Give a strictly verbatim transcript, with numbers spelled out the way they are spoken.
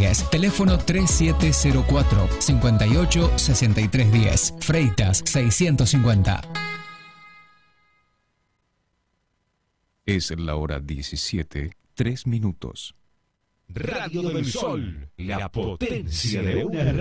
Rodríguez, teléfono tres siete cero cuatro, cinco ocho, seis tres uno cero, Freitas seiscientos cincuenta. Es la hora diecisiete, tres minutos. Radio del Sol, la potencia de una